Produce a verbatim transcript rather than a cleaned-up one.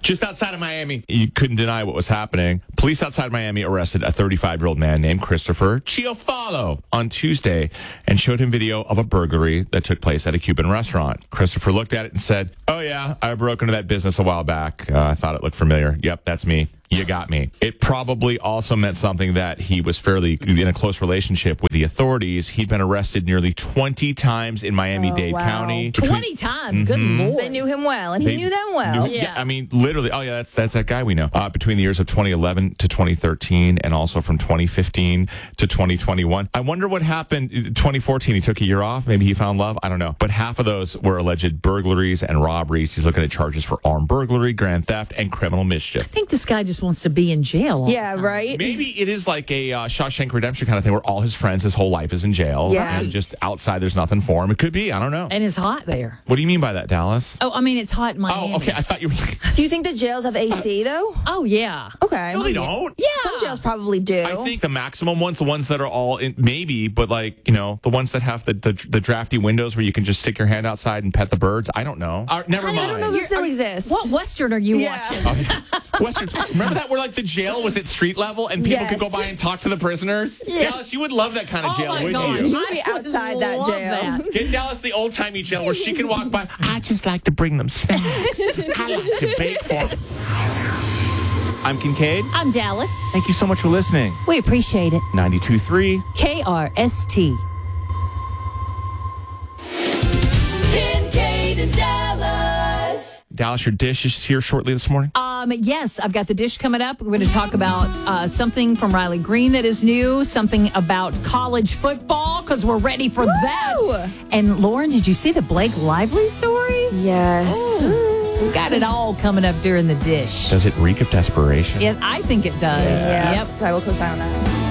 Just outside of Miami. You couldn't deny what was happening. Police outside Miami arrested a thirty-five-year-old man named Christopher Chiafalo on Tuesday and showed him video of a burglary that took place at a Cuban restaurant. Christopher looked at it and said, "Oh, yeah, I broke into that business a while back. Uh, I thought it looked familiar. Yep, that's me. You got me." It probably also meant something that he was fairly in a close relationship with the authorities. He'd been arrested nearly twenty times in Miami-Dade oh, wow. County. twenty times? Good Mhm. Lord. So they knew him well, and he They knew them well. knew- Yeah. I mean, literally. Oh, yeah, that's that's that guy we know. Uh, between the years of twenty eleven to twenty thirteen, and also from twenty fifteen to twenty twenty-one. I wonder what happened. twenty fourteen, he took a year off. Maybe he found love. I don't know. But half of those were alleged burglaries and robberies. He's looking at charges for armed burglary, grand theft, and criminal mischief. I think this guy just wants to be in jail. all Yeah, the time. right? Maybe it is like a uh, Shawshank Redemption kind of thing where all his friends, his whole life is in jail. Yeah. And just outside, there's nothing for him. It could be. I don't know. And it's hot there. What do you mean by that, Dallas? Oh, I mean, it's hot in Miami. Oh, okay. I thought you were. Do you think the jails have A C, though? Oh, yeah. Okay. No, they don't. Yeah. Some jails probably do. I think the maximum ones, the ones that are all in, maybe, but like, you know, the ones that have the, the the drafty windows where you can just stick your hand outside and pet the birds. I don't know. Uh, never Honey, mind. I don't know if this still exists. What Western are you Yeah. watching? Western, remember that where like the jail was at street level and people Yes. could go by and talk to the prisoners? Dallas, you would love that kind of Oh jail, my wouldn't gosh. you? You'd be I would outside that love jail. that. Get Dallas the old timey jail where she can walk by. I just like to bring them snacks. I like to bake for them. I'm Kincaid. I'm Dallas. Thank you so much for listening. We appreciate it. ninety-two point three. K R S T. Kincaid and Dallas. Dallas, your dish is here shortly this morning. Um, yes, I've got the dish coming up. We're going to talk about uh, something from Riley Green that is new, something about college football, because we're ready for Woo! that. And Lauren, did you see the Blake Lively story? Yes. We got it all coming up during the dish. Does it reek of desperation? Yeah, I think it does. Yes. I will co-sign on that.